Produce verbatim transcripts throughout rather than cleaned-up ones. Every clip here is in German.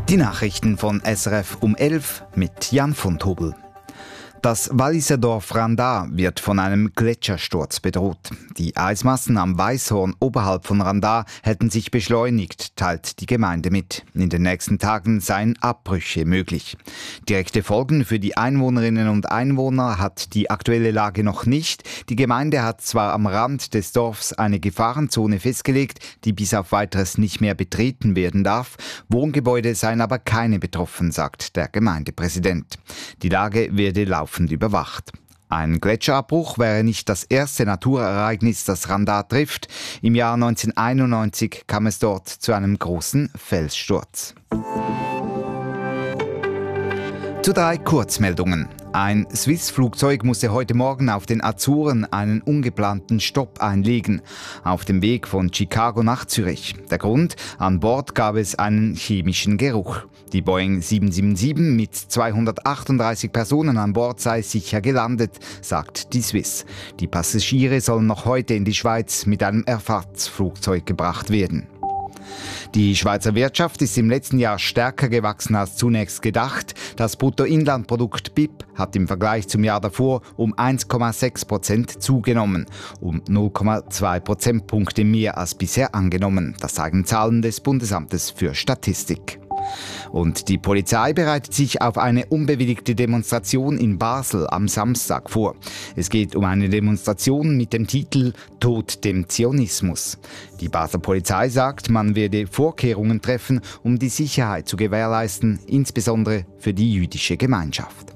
Die Nachrichten von S R F um elf mit Jan von Tobel. Das Walliser Dorf Randa wird von einem Gletschersturz bedroht. Die Eismassen am Weißhorn oberhalb von Randa hätten sich beschleunigt, teilt die Gemeinde mit. In den nächsten Tagen seien Abbrüche möglich. Direkte Folgen für die Einwohnerinnen und Einwohner hat die aktuelle Lage noch nicht. Die Gemeinde hat zwar am Rand des Dorfs eine Gefahrenzone festgelegt, die bis auf Weiteres nicht mehr betreten werden darf. Wohngebäude seien aber keine betroffen, sagt der Gemeindepräsident. Die Lage werde laufend überwacht. Ein Gletscherabbruch wäre nicht das erste Naturereignis, das Randa trifft. Im Jahr neunzehnhunderteinundneunzig kam es dort zu einem großen Felssturz. Zu drei Kurzmeldungen. Ein Swiss-Flugzeug musste heute Morgen auf den Azoren einen ungeplanten Stopp einlegen, auf dem Weg von Chicago nach Zürich. Der Grund? An Bord gab es einen chemischen Geruch. Die Boeing sieben sieben sieben mit zweihundertachtunddreißig Personen an Bord sei sicher gelandet, sagt die Swiss. Die Passagiere sollen noch heute in die Schweiz mit einem Ersatzflugzeug gebracht werden. Die Schweizer Wirtschaft ist im letzten Jahr stärker gewachsen als zunächst gedacht. Das Bruttoinlandprodukt B I P hat im Vergleich zum Jahr davor um eins Komma sechs Prozent zugenommen, um null Komma zwei Prozentpunkte mehr als bisher angenommen. Das zeigen Zahlen des Bundesamtes für Statistik. Und die Polizei bereitet sich auf eine unbewilligte Demonstration in Basel am Samstag vor. Es geht um eine Demonstration mit dem Titel »Tod dem Zionismus«. Die Basler Polizei sagt, man werde Vorkehrungen treffen, um die Sicherheit zu gewährleisten, insbesondere für die jüdische Gemeinschaft.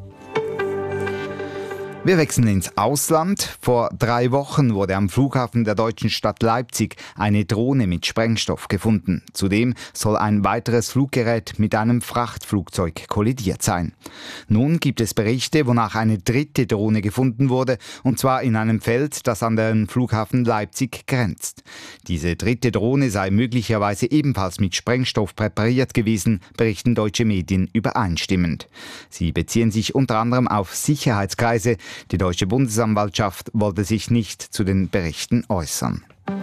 Wir wechseln ins Ausland. Vor drei Wochen wurde am Flughafen der deutschen Stadt Leipzig eine Drohne mit Sprengstoff gefunden. Zudem soll ein weiteres Fluggerät mit einem Frachtflugzeug kollidiert sein. Nun gibt es Berichte, wonach eine dritte Drohne gefunden wurde, und zwar in einem Feld, das an den Flughafen Leipzig grenzt. Diese dritte Drohne sei möglicherweise ebenfalls mit Sprengstoff präpariert gewesen, berichten deutsche Medien übereinstimmend. Sie beziehen sich unter anderem auf Sicherheitskreise. Die deutsche Bundesanwaltschaft wollte sich nicht zu den Berichten äußern.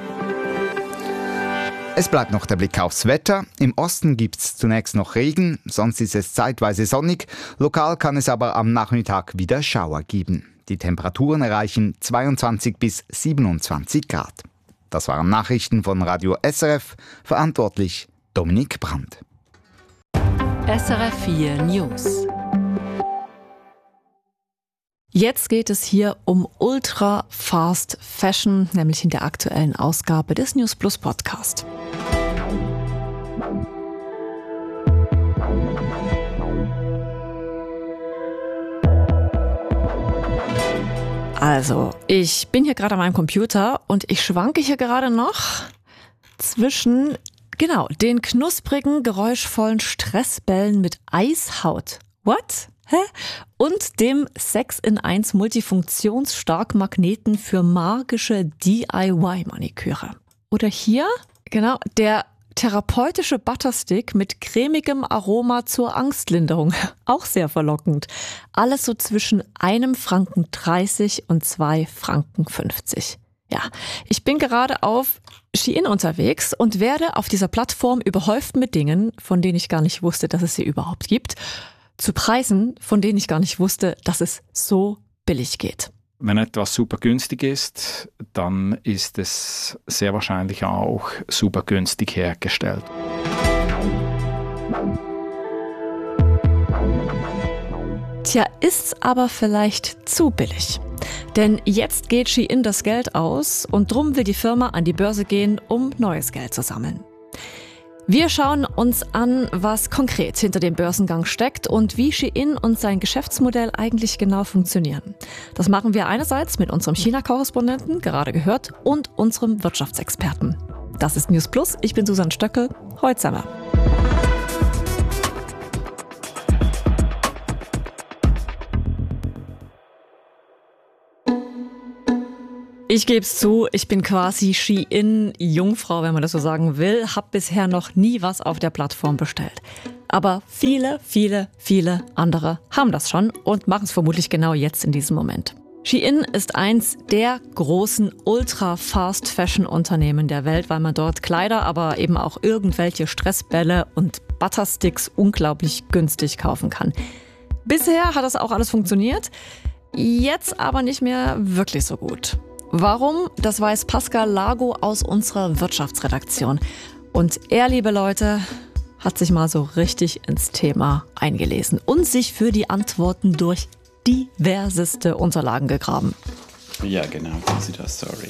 Es bleibt noch der Blick aufs Wetter. Im Osten gibt es zunächst noch Regen, sonst ist es zeitweise sonnig. Lokal kann es aber am Nachmittag wieder Schauer geben. Die Temperaturen erreichen zweiundzwanzig bis siebenundzwanzig Grad. Das waren Nachrichten von Radio S R F, verantwortlich Dominik Brandt. S R F vier News. Jetzt geht es hier um Ultra Fast Fashion, nämlich in der aktuellen Ausgabe des News Plus Podcast. Also, ich bin hier gerade an meinem Computer und ich schwanke hier gerade noch zwischen, genau, den knusprigen, geräuschvollen Stressbällen mit Eishaut. What? Hä? Und dem sechs in eins Multifunktionsstark-Magneten für magische D I Y-Maniküre. Oder hier, genau, der therapeutische Butterstick mit cremigem Aroma zur Angstlinderung. Auch sehr verlockend. Alles so zwischen einem Franken dreißig und zwei Franken fünfzig. Ja, ich bin gerade auf Shein unterwegs und werde auf dieser Plattform überhäuft mit Dingen, von denen ich gar nicht wusste, dass es sie überhaupt gibt. Zu Preisen, von denen ich gar nicht wusste, dass es so billig geht. Wenn etwas super günstig ist, dann ist es sehr wahrscheinlich auch super günstig hergestellt. Tja, ist's aber vielleicht zu billig. Denn jetzt geht Shein das Geld aus und drum will die Firma an die Börse gehen, um neues Geld zu sammeln. Wir schauen uns an, was konkret hinter dem Börsengang steckt und wie Shein und sein Geschäftsmodell eigentlich genau funktionieren. Das machen wir einerseits mit unserem China-Korrespondenten, gerade gehört, und unserem Wirtschaftsexperten. Das ist News Plus. Ich bin Susanne Stöckel. Heute zusammen. Ich gebe es zu, ich bin quasi Shein-Jungfrau, wenn man das so sagen will, habe bisher noch nie was auf der Plattform bestellt. Aber viele, viele, viele andere haben das schon und machen es vermutlich genau jetzt in diesem Moment. Shein ist eins der großen Ultra-Fast-Fashion-Unternehmen der Welt, weil man dort Kleider, aber eben auch irgendwelche Stressbälle und Buttersticks unglaublich günstig kaufen kann. Bisher hat das auch alles funktioniert, jetzt aber nicht mehr wirklich so gut. Warum? Das weiß Pascal Lago aus unserer Wirtschaftsredaktion. Und er, liebe Leute, hat sich mal so richtig ins Thema eingelesen und sich für die Antworten durch diverseste Unterlagen gegraben. Ja, genau, Digital Story.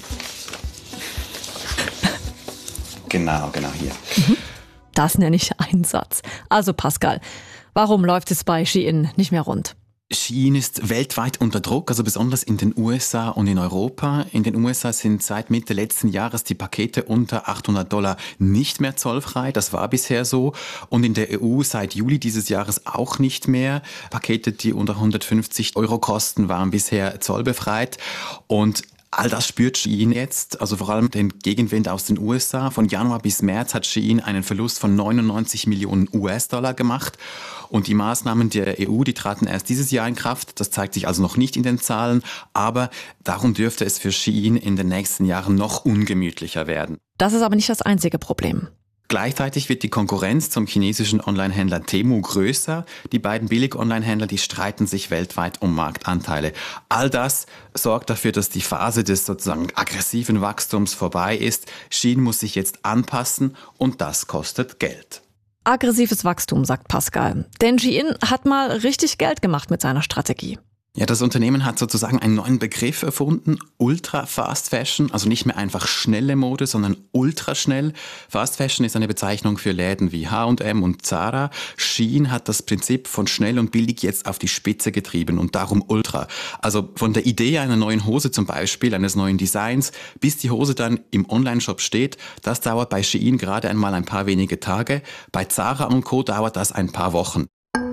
Genau, genau hier. Das nenne ich einen Satz. Also Pascal, warum läuft es bei Shein nicht mehr rund? Shein ist weltweit unter Druck, also besonders in den U S A und in Europa. In den U S A sind seit Mitte letzten Jahres die Pakete unter achthundert Dollar nicht mehr zollfrei. Das war bisher so. Und in der E U seit Juli dieses Jahres auch nicht mehr. Pakete, die unter hundertfünfzig Euro kosten, waren bisher zollbefreit. Und all das spürt Shein jetzt, also vor allem den Gegenwind aus den U S A. Von Januar bis März hat Shein einen Verlust von neunundneunzig Millionen U S-Dollar gemacht. Und die Maßnahmen der E U, die traten erst dieses Jahr in Kraft. Das zeigt sich also noch nicht in den Zahlen. Aber darum dürfte es für Shein in den nächsten Jahren noch ungemütlicher werden. Das ist aber nicht das einzige Problem. Gleichzeitig wird die Konkurrenz zum chinesischen Onlinehändler Temu größer. Die beiden Billig-Onlinehändler, die streiten sich weltweit um Marktanteile. All das sorgt dafür, dass die Phase des sozusagen aggressiven Wachstums vorbei ist. Shein muss sich jetzt anpassen und das kostet Geld. Aggressives Wachstum, sagt Pascal. Denn Shein hat mal richtig Geld gemacht mit seiner Strategie. Ja, das Unternehmen hat sozusagen einen neuen Begriff erfunden, Ultra Fast Fashion, also nicht mehr einfach schnelle Mode, sondern ultraschnell. Fast Fashion ist eine Bezeichnung für Läden wie H und M und Zara. Shein hat das Prinzip von schnell und billig jetzt auf die Spitze getrieben und darum Ultra. Also von der Idee einer neuen Hose zum Beispiel, eines neuen Designs, bis die Hose dann im Onlineshop steht, das dauert bei Shein gerade einmal ein paar wenige Tage. Bei Zara und Co. dauert das ein paar Wochen.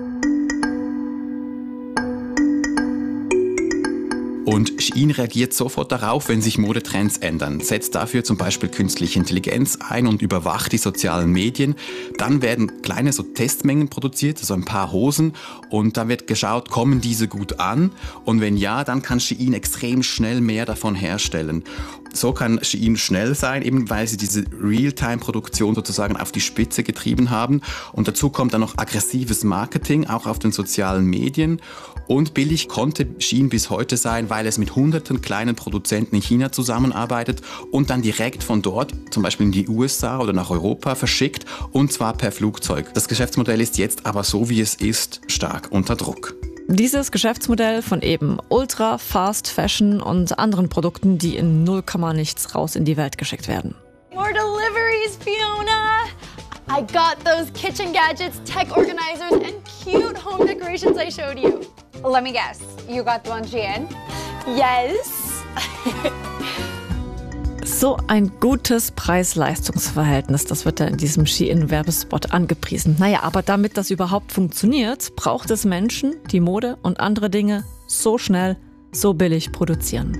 Und Shein reagiert sofort darauf, wenn sich Modetrends ändern, setzt dafür zum Beispiel künstliche Intelligenz ein und überwacht die sozialen Medien. Dann werden kleine so Testmengen produziert, also ein paar Hosen, und dann wird geschaut, kommen diese gut an? Und wenn ja, dann kann Shein extrem schnell mehr davon herstellen. So kann Shein schnell sein, eben weil sie diese Realtime-Produktion sozusagen auf die Spitze getrieben haben. Und dazu kommt dann noch aggressives Marketing, auch auf den sozialen Medien. Und billig konnte Shein bis heute sein, weil es mit hunderten kleinen Produzenten in China zusammenarbeitet und dann direkt von dort, zum Beispiel in die U S A oder nach Europa, verschickt, und zwar per Flugzeug. Das Geschäftsmodell ist jetzt aber so, wie es ist, stark unter Druck. Dieses Geschäftsmodell von eben Ultra, Fast Fashion und anderen Produkten, die in null Komma nichts raus in die Welt geschickt werden. More deliveries, Fiona! I got those kitchen gadgets, tech organizers and cute home decorations I showed you. Let me guess, you got the one Shein? Yes! So ein gutes Preis-Leistungs-Verhältnis, das wird da in diesem Shein-Werbespot angepriesen. Naja, aber damit das überhaupt funktioniert, braucht es Menschen, die Mode und andere Dinge so schnell, so billig produzieren.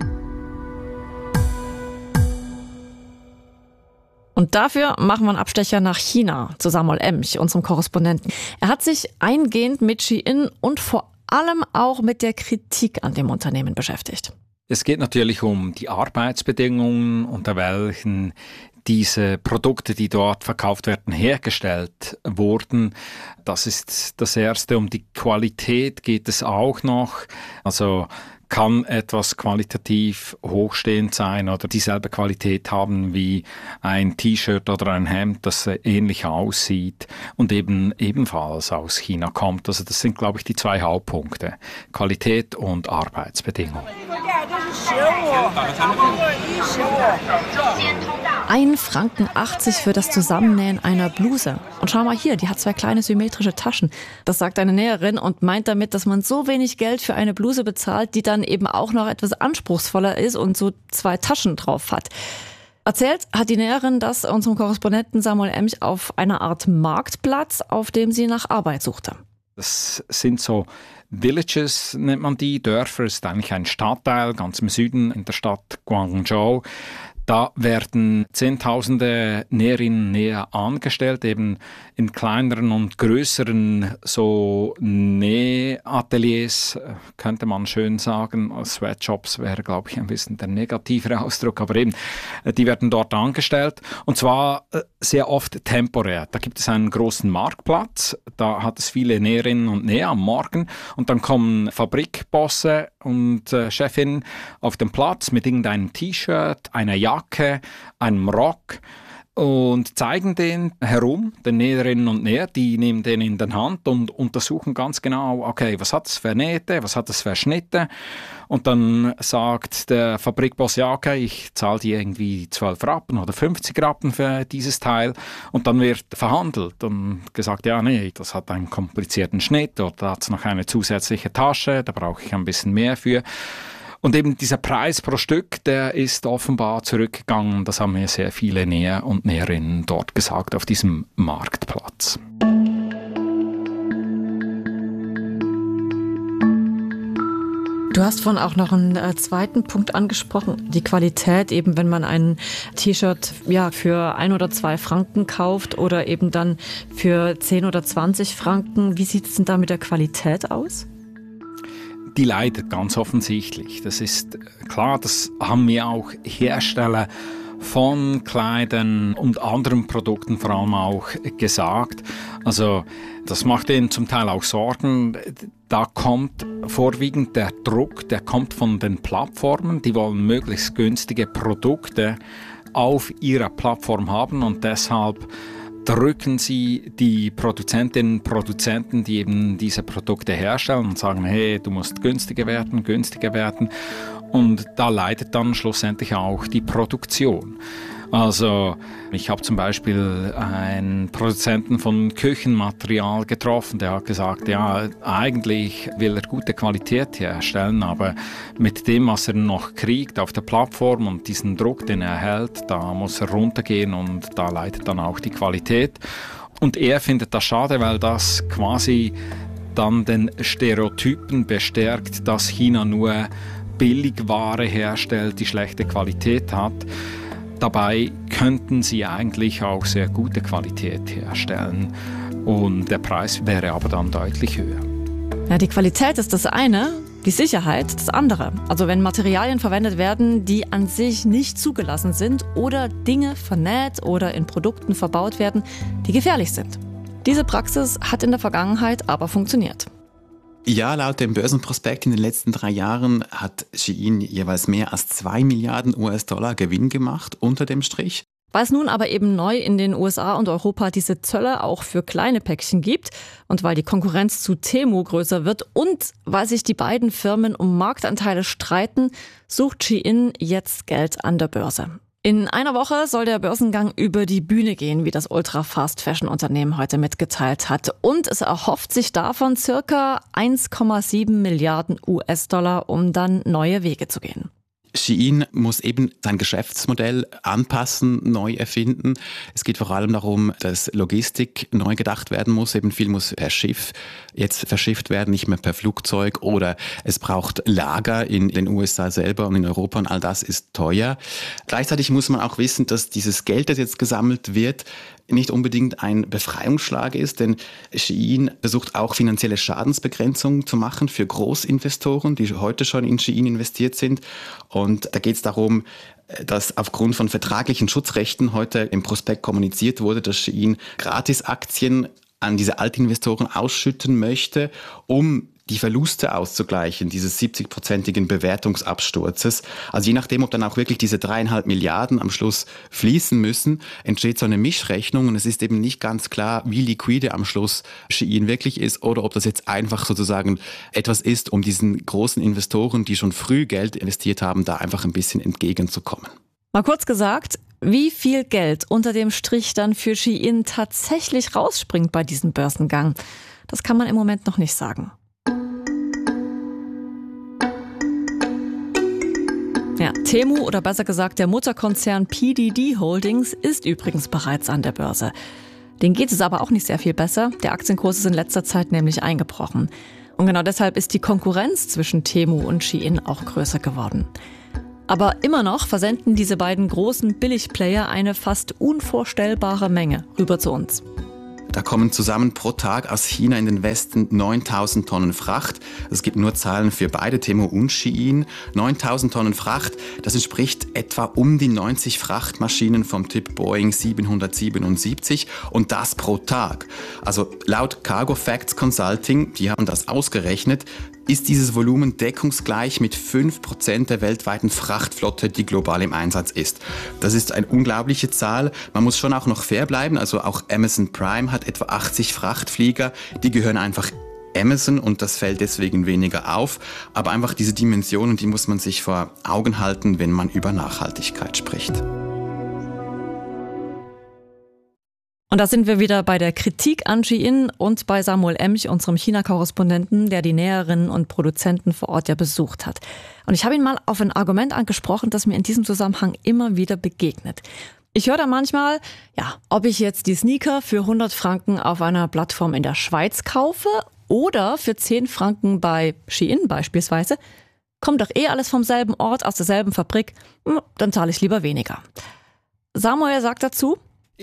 Und dafür machen wir einen Abstecher nach China zu Samuel Emch, unserem Korrespondenten. Er hat sich eingehend mit Shein und vor allem auch mit der Kritik an dem Unternehmen beschäftigt. Es geht natürlich um die Arbeitsbedingungen, unter welchen diese Produkte, die dort verkauft werden, hergestellt wurden. Das ist das Erste. Um die Qualität geht es auch noch. Also kann etwas qualitativ hochstehend sein oder dieselbe Qualität haben wie ein T-Shirt oder ein Hemd, das ähnlich aussieht und eben ebenfalls aus China kommt. Also das sind, glaube ich, die zwei Hauptpunkte. Qualität und Arbeitsbedingungen. Ein Franken achtzig für das Zusammennähen einer Bluse. Und schau mal hier, die hat zwei kleine symmetrische Taschen. Das sagt eine Näherin und meint damit, dass man so wenig Geld für eine Bluse bezahlt, die dann eben auch noch etwas anspruchsvoller ist und so zwei Taschen drauf hat. Erzählt hat die Näherin das unserem Korrespondenten Samuel Emch auf einer Art Marktplatz, auf dem sie nach Arbeit suchte. Das sind so Villages, nennt man die. Dörfer ist eigentlich ein Stadtteil, ganz im Süden in der Stadt Guangzhou. Da werden Zehntausende Näherinnen und Näher angestellt, eben in kleineren und größeren so Nähateliers, könnte man schön sagen. Sweatshops wäre, glaube ich, ein bisschen der negativere Ausdruck, aber eben, die werden dort angestellt und zwar sehr oft temporär. Da gibt es einen großen Marktplatz, da hat es viele Näherinnen und Näher am Morgen und dann kommen Fabrikbosse und äh, Chefinnen auf den Platz mit irgendeinem T-Shirt, einer Jacke, einem Rock und zeigen den herum, den Näherinnen und Näher, die nehmen den in die Hand und untersuchen ganz genau, okay, was hat es für Nähte, was hat es für Schnitte und dann sagt der Fabrikboss, ja okay, ich zahle dir irgendwie zwölf Rappen oder fünfzig Rappen für dieses Teil und dann wird verhandelt und gesagt, ja nee, das hat einen komplizierten Schnitt oder da hat es noch eine zusätzliche Tasche, da brauche ich ein bisschen mehr für. Und eben dieser Preis pro Stück, der ist offenbar zurückgegangen. Das haben mir sehr viele Näher und Näherinnen dort gesagt auf diesem Marktplatz. Du hast vorhin auch noch einen äh, zweiten Punkt angesprochen, die Qualität, eben wenn man ein T-Shirt ja, für ein oder zwei Franken kauft oder eben dann für zehn oder zwanzig Franken. Wie sieht es denn da mit der Qualität aus? Die leidet ganz offensichtlich. Das ist klar, das haben mir auch Hersteller von Kleidern und anderen Produkten vor allem auch gesagt. Also das macht ihnen zum Teil auch Sorgen. Da kommt vorwiegend der Druck, der kommt von den Plattformen. Die wollen möglichst günstige Produkte auf ihrer Plattform haben und deshalb drücken sie die Produzentinnen und Produzenten, die eben diese Produkte herstellen und sagen, hey, du musst günstiger werden, günstiger werden. Und da leidet dann schlussendlich auch die Produktion. Also ich habe zum Beispiel einen Produzenten von Küchenmaterial getroffen, der hat gesagt, ja, eigentlich will er gute Qualität herstellen, aber mit dem, was er noch kriegt auf der Plattform und diesen Druck, den er erhält, da muss er runtergehen und da leidet dann auch die Qualität. Und er findet das schade, weil das quasi dann den Stereotypen bestärkt, dass China nur Billigware herstellt, die schlechte Qualität hat. Dabei könnten sie eigentlich auch sehr gute Qualität herstellen und der Preis wäre aber dann deutlich höher. Ja, die Qualität ist das eine, die Sicherheit das andere. Also wenn Materialien verwendet werden, die an sich nicht zugelassen sind oder Dinge vernäht oder in Produkten verbaut werden, die gefährlich sind. Diese Praxis hat in der Vergangenheit aber funktioniert. Ja, laut dem Börsenprospekt in den letzten drei Jahren hat Shein jeweils mehr als zwei Milliarden U S-Dollar Gewinn gemacht unter dem Strich. Weil es nun aber eben neu in den U S A und Europa diese Zölle auch für kleine Päckchen gibt und weil die Konkurrenz zu Temu größer wird und weil sich die beiden Firmen um Marktanteile streiten, sucht Shein jetzt Geld an der Börse. In einer Woche soll der Börsengang über die Bühne gehen, wie das Ultra-Fast-Fashion-Unternehmen heute mitgeteilt hat. Und es erhofft sich davon circa eins Komma sieben Milliarden U S-Dollar, um dann neue Wege zu gehen. Shein muss eben sein Geschäftsmodell anpassen, neu erfinden. Es geht vor allem darum, dass Logistik neu gedacht werden muss. Eben viel muss per Schiff jetzt verschifft werden, nicht mehr per Flugzeug. Oder es braucht Lager in den U S A selber und in Europa und all das ist teuer. Gleichzeitig muss man auch wissen, dass dieses Geld, das jetzt gesammelt wird, nicht unbedingt ein Befreiungsschlag ist, denn Shein versucht auch finanzielle Schadensbegrenzung zu machen für Großinvestoren, die heute schon in Shein investiert sind. Und da geht es darum, dass aufgrund von vertraglichen Schutzrechten heute im Prospekt kommuniziert wurde, dass Shein Gratisaktien an diese Altinvestoren ausschütten möchte, um die Verluste auszugleichen, dieses siebzig-prozentigen Bewertungsabsturzes. Also je nachdem, ob dann auch wirklich diese dreieinhalb Milliarden am Schluss fließen müssen, entsteht so eine Mischrechnung und es ist eben nicht ganz klar, wie liquide am Schluss Shein wirklich ist oder ob das jetzt einfach sozusagen etwas ist, um diesen großen Investoren, die schon früh Geld investiert haben, da einfach ein bisschen entgegenzukommen. Mal kurz gesagt, wie viel Geld unter dem Strich dann für Shein tatsächlich rausspringt bei diesem Börsengang, das kann man im Moment noch nicht sagen. Ja, Temu oder besser gesagt der Mutterkonzern P D D Holdings ist übrigens bereits an der Börse. Denen geht es aber auch nicht sehr viel besser. Der Aktienkurs ist in letzter Zeit nämlich eingebrochen. Und genau deshalb ist die Konkurrenz zwischen Temu und Shein auch größer geworden. Aber immer noch versenden diese beiden großen Billigplayer eine fast unvorstellbare Menge rüber zu uns. Da kommen zusammen pro Tag aus China in den Westen neuntausend Tonnen Fracht. Es gibt nur Zahlen für beide, Temu und Shein. neuntausend Tonnen Fracht, das entspricht etwa um die neunzig Frachtmaschinen vom Typ Boeing siebenhundertsiebenundsiebzig und das pro Tag. Also laut Cargo Facts Consulting, die haben das ausgerechnet, ist dieses Volumen deckungsgleich mit fünf Prozent der weltweiten Frachtflotte, die global im Einsatz ist. Das ist eine unglaubliche Zahl. Man muss schon auch noch fair bleiben. Also auch Amazon Prime hat etwa achtzig Frachtflieger. Die gehören einfach Amazon und das fällt deswegen weniger auf. Aber einfach diese Dimensionen, die muss man sich vor Augen halten, wenn man über Nachhaltigkeit spricht. Und da sind wir wieder bei der Kritik an Shein und bei Samuel Emch, unserem China-Korrespondenten, der die Näherinnen und Produzenten vor Ort ja besucht hat. Und ich habe ihn mal auf ein Argument angesprochen, das mir in diesem Zusammenhang immer wieder begegnet. Ich höre da manchmal, ja, ob ich jetzt die Sneaker für hundert Franken auf einer Plattform in der Schweiz kaufe oder für zehn Franken bei Shein beispielsweise, kommt doch eh alles vom selben Ort, aus derselben Fabrik, dann zahle ich lieber weniger. Samuel sagt dazu: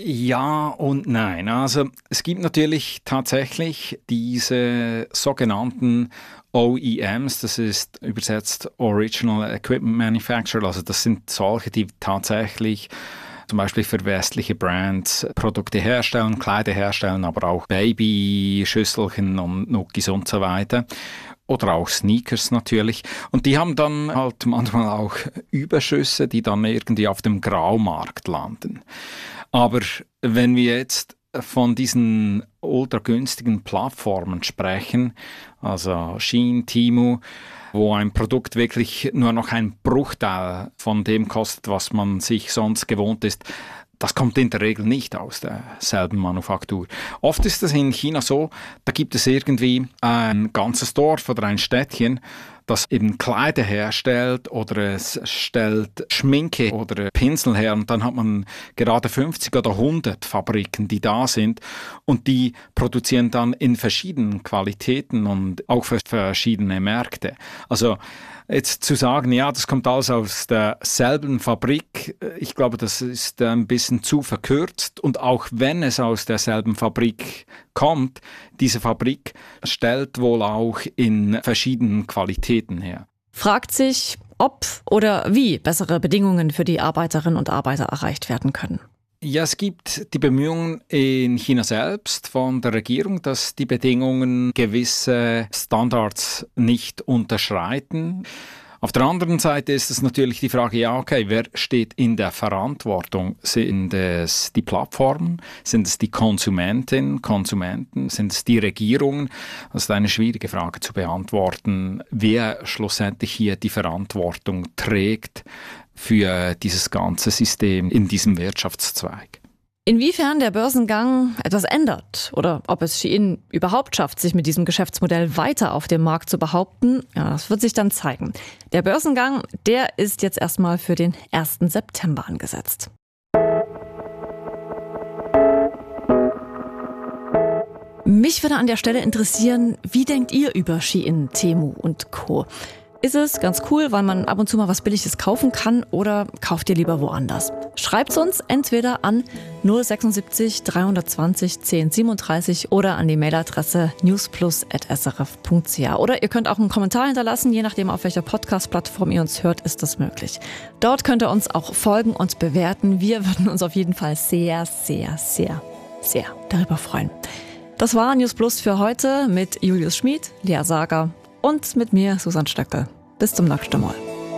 Ja und nein. Also es gibt natürlich tatsächlich diese sogenannten O E Ms, das ist übersetzt Original Equipment Manufacturer, also das sind solche, die tatsächlich zum Beispiel für westliche Brands Produkte herstellen, Kleider herstellen, aber auch Babyschüsselchen und Nuggis und so weiter. Oder auch Sneakers natürlich. Und die haben dann halt manchmal auch Überschüsse, die dann irgendwie auf dem Graumarkt landen. Aber wenn wir jetzt von diesen ultra günstigen Plattformen sprechen, also Shein, Temu, wo ein Produkt wirklich nur noch ein Bruchteil von dem kostet, was man sich sonst gewohnt ist, das kommt in der Regel nicht aus derselben Manufaktur. Oft ist es in China so, da gibt es irgendwie ein ganzes Dorf oder ein Städtchen, das eben Kleider herstellt oder es stellt Schminke oder Pinsel her und dann hat man gerade fünfzig oder hundert Fabriken, die da sind und die produzieren dann in verschiedenen Qualitäten und auch für verschiedene Märkte. Also jetzt zu sagen, ja, das kommt alles aus derselben Fabrik, ich glaube, das ist ein bisschen zu verkürzt. Und auch wenn es aus derselben Fabrik kommt, diese Fabrik stellt wohl auch in verschiedenen Qualitäten her. Fragt sich, ob oder wie bessere Bedingungen für die Arbeiterinnen und Arbeiter erreicht werden können. Ja, es gibt die Bemühungen in China selbst von der Regierung, dass die Bedingungen gewisse Standards nicht unterschreiten. Auf der anderen Seite ist es natürlich die Frage, ja, okay, wer steht in der Verantwortung? Sind es die Plattformen? Sind es die Konsumentinnen, Konsumenten? Sind es die Regierungen? Das ist eine schwierige Frage zu beantworten, wer schlussendlich hier die Verantwortung trägt für dieses ganze System in diesem Wirtschaftszweig. Inwiefern der Börsengang etwas ändert oder ob es Shein überhaupt schafft, sich mit diesem Geschäftsmodell weiter auf dem Markt zu behaupten, ja, das wird sich dann zeigen. Der Börsengang, der ist jetzt erstmal für den ersten September angesetzt. Mich würde an der Stelle interessieren, wie denkt ihr über Shein, Temu und Co.? Ist es ganz cool, weil man ab und zu mal was Billiges kaufen kann oder kauft ihr lieber woanders? Schreibt uns entweder an null sechsundsiebzig dreihundertzwanzig zehn siebenunddreißig oder an die Mailadresse newsplus at s r f punkt c h. Oder ihr könnt auch einen Kommentar hinterlassen, je nachdem auf welcher Podcast-Plattform ihr uns hört, ist das möglich. Dort könnt ihr uns auch folgen und bewerten. Wir würden uns auf jeden Fall sehr, sehr, sehr, sehr darüber freuen. Das war News Plus für heute mit Julius Schmid, Lea Sager und mit mir, Susanne Stöckel. Bis zum nächsten Mal.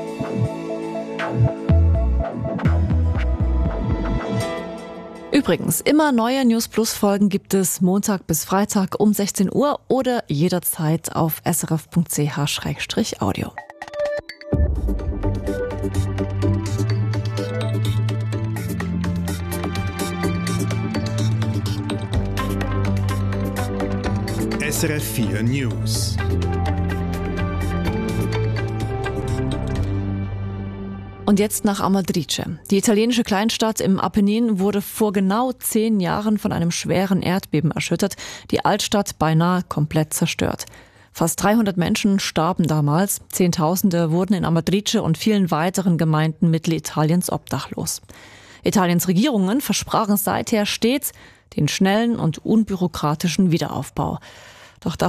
Übrigens, immer neue News Plus Folgen gibt es Montag bis Freitag um sechzehn Uhr oder jederzeit auf s r f punkt c h slash audio. S R F vier News. Und jetzt nach Amatrice. Die italienische Kleinstadt im Apennin wurde vor genau zehn Jahren von einem schweren Erdbeben erschüttert, die Altstadt beinahe komplett zerstört. Fast dreihundert Menschen starben damals. Zehntausende wurden in Amatrice und vielen weiteren Gemeinden Mittelitaliens obdachlos. Italiens Regierungen versprachen seither stets den schnellen und unbürokratischen Wiederaufbau. Doch